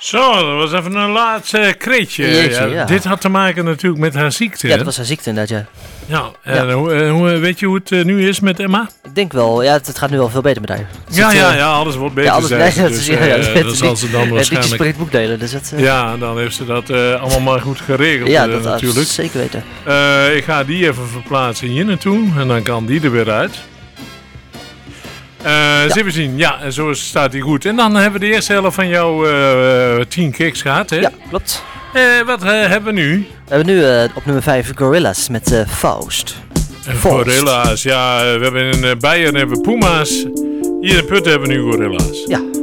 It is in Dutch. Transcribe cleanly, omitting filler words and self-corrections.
Zo, dat was even een laatste kreetje. Jeetje, ja. Dit had te maken natuurlijk met haar ziekte. Ja, dat was haar ziekte inderdaad, ja. Ja, en hoe, weet je hoe het nu is met Emma? Ik denk wel, ja, het gaat nu wel veel beter met haar. Dus Ja, alles wordt beter. alles zei ze. dat Dus, dat zal ze dan liedjes waarschijnlijk... per het boek delen, dus dat... Ja, dan heeft ze dat allemaal maar goed geregeld ja, dat natuurlijk. zeker weten. Ik ga die even verplaatsen hier naartoe en dan kan die er weer uit. Eens even zien. Ja, en zo staat die goed. En dan hebben we de eerste helft van jouw 10 kicks gehad, hè? Ja, klopt. Wat hebben we nu? We hebben nu op nummer 5 Gorillaz met Faust. Gorilla's, ja. We hebben in Beieren hebben we Puma's. Hier in Putten hebben we nu Gorilla's. Ja.